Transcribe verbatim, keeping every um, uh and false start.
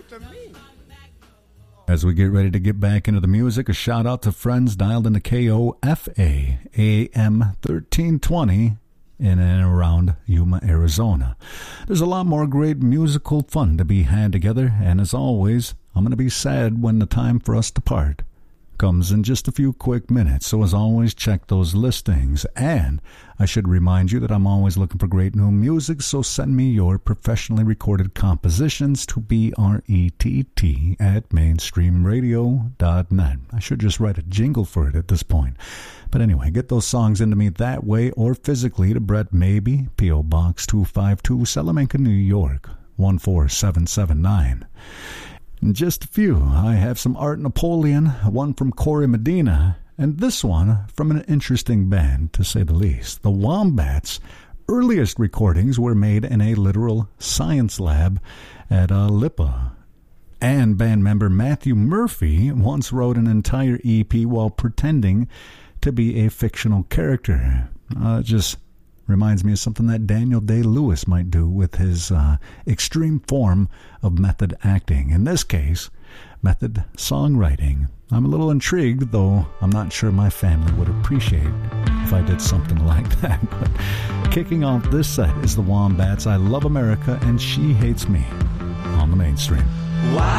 As we get ready to get back into the music, a shout out to friends dialed into K O F A A M thirteen twenty in and around Yuma, Arizona. There's a lot more great musical fun to be had together, and as always, I'm going to be sad when the time for us to part comes in just a few quick minutes. So as always, check those listings. And I should remind you that I'm always looking for great new music, so send me your professionally recorded compositions to B R E T T at mainstream radio dot net. I should just write a jingle for it at this point. But anyway, get those songs into me that way or physically to Brett Maybe, P O. Box two five two, Salamanca, New York, one four seven seven nine. In just a few, I have some Art Napoleon, one from Corey Medina, and this one from an interesting band, to say the least. The Wombats' earliest recordings were made in a literal science lab at uh, Lipa. And band member Matthew Murphy once wrote an entire E P while pretending to be a fictional character. Uh, just reminds me of something that Daniel Day-Lewis might do with his uh, extreme form of method acting. In this case, method songwriting. I'm a little intrigued, though I'm not sure my family would appreciate if I did something like that. But kicking off this set is the Wombats' I Love America and She Hates Me on the Mainstream. Why?